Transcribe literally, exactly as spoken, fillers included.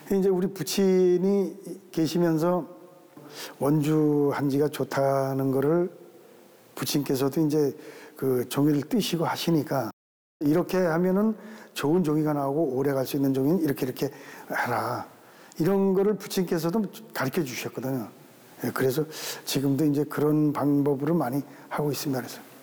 이제 우리 부친이 계시면서 원주한 지가 좋다는 거를 부친께서도 이제 그 종이를 뜨시고 하시니까 이렇게 하면은 좋은 종이가 나오고 오래 갈 수 있는 종이는 이렇게 이렇게 해라. 이런 거를 부친께서도 가르쳐 주셨거든요. 그래서 지금도 이제 그런 방법으로 많이 하고 있습니다. 그래서.